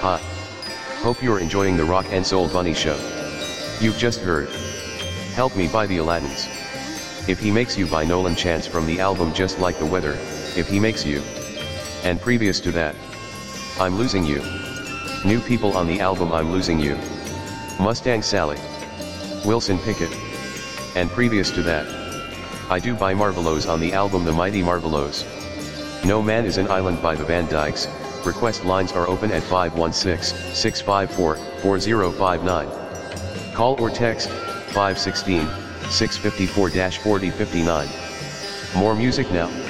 Hi. Hope you're enjoying the Rock and Soul Bunny show. You've just heard Help Me by the Aladdins. If He Makes You by Nolan Chance from the album Just Like the Weather, If He Makes You. And previous to that, I'm Losing You. New people on the album I'm Losing You. Mustang Sally. Wilson Pickett. And previous to that, I Do by Marvelows on the album The Mighty Marvelows. No Man is an Island by the Van Dykes. Request lines are open at 516-654-4059. Call or text 516-654-4059. More music now.